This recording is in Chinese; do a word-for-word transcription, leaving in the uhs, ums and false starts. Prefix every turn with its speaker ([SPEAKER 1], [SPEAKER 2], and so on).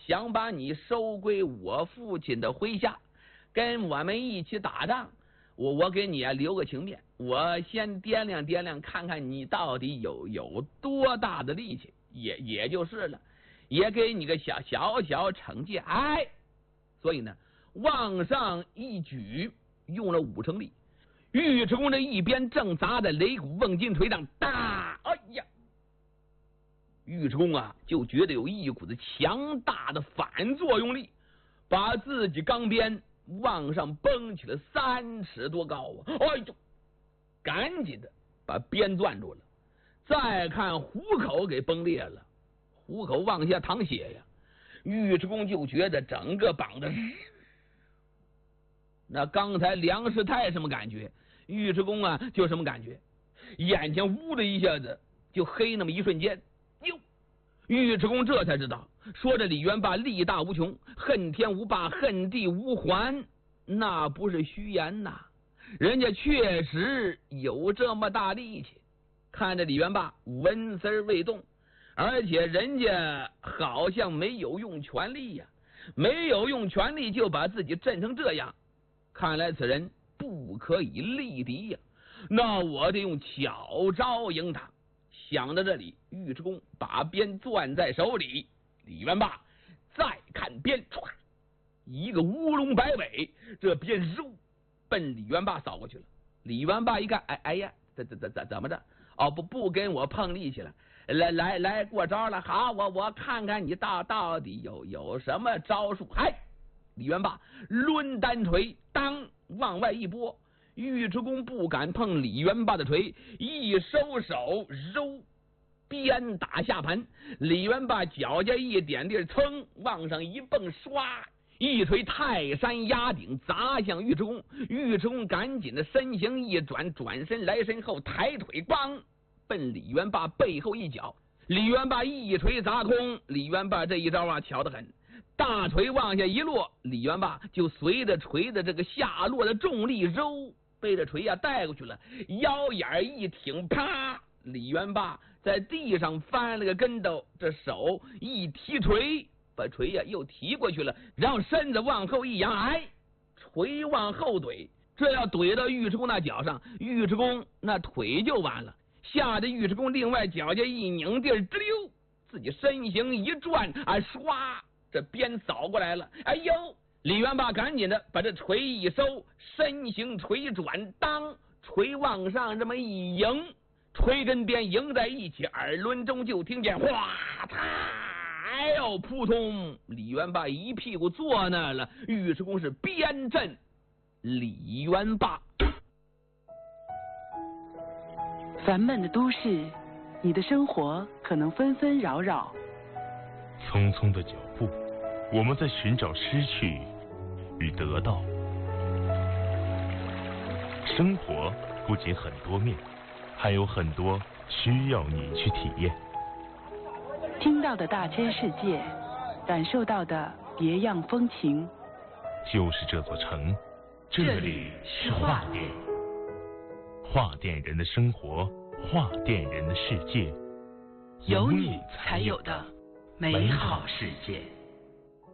[SPEAKER 1] 想把你收归我父亲的麾下，跟我们一起打仗。我我给你啊留个情面，我先掂量掂量，看看你到底有有多大的力气，也也就是了，也给你个小小小惩戒。哎，所以呢，往上一举，用了五成力。尉迟恭这一边正砸在擂鼓瓮金锤上，哒，哎呀！尉迟恭啊，就觉得有一股子强大的反作用力，把自己钢鞭往上蹦起了三尺多高啊！哎呦，赶紧的把鞭攥住了。再看虎口给崩裂了，虎口往下淌血呀！尉迟恭就觉得整个膀子，那刚才梁世泰什么感觉，尉迟恭啊就什么感觉，眼前呜的一下子就黑那么一瞬间。哟，尉迟恭这才知道，说这李元霸力大无穷，恨天无霸，恨地无还，那不是虚言呐，人家确实有这么大力气。看着李元霸纹丝未动，而且人家好像没有用全力呀、啊，没有用全力就把自己震成这样，看来此人不可以力敌呀、啊，那我得用巧招赢他。想到这里，尉迟恭把鞭攥在手里，李元霸再看鞭，唰，一个乌龙摆尾，这鞭嗖奔李元霸扫过去了。李元霸一看，哎哎呀，怎怎怎怎怎么着？哦，不不跟我碰力气了，来来来过招了。好，我我看看你到到底有有什么招数。哎，李元霸抡单锤，当往外一拨。尉迟恭不敢碰李元霸的锤，一收手，揉鞭打下盘。李元霸脚下一点地，噌往上一蹦，唰一锤泰山压顶砸向尉迟恭。尉迟恭赶紧的身形一转，转身来身后抬腿，咣奔李元霸背后一脚。李元霸一锤砸空，李元霸这一招啊巧得很，大锤往下一落，李元霸就随着锤的这个下落的重力揉被这锤啊带过去了，腰眼一挺，啪！李元霸在地上翻了个跟斗，这手一提锤，把锤呀、啊、又提过去了，然后身子往后一扬，哎，锤往后怼，这要怼到尉迟恭那脚上，尉迟恭那腿就完了。吓得尉迟恭另外脚下一拧地儿，吱溜，自己身形一转，啊，唰，这鞭扫过来了。哎呦！李元霸赶紧的把这锤一收，身形锤转，当锤往上这么一迎，锤跟鞭迎在一起，耳轮中就听见哗嚓，哎呦扑通！李元霸一屁股坐那了，尉迟恭是鞭震李元霸。
[SPEAKER 2] 烦闷的都市，你的生活可能纷纷扰扰。
[SPEAKER 3] 匆匆的脚步，我们在寻找失去与得到。生活不仅很多面，还有很多需要你去体验。
[SPEAKER 2] 听到的大千世界，感受到的别样风情。
[SPEAKER 3] 就是这座城，这里是画店。画店人的生活，画店人的世界，
[SPEAKER 2] 有你才有的美好世界。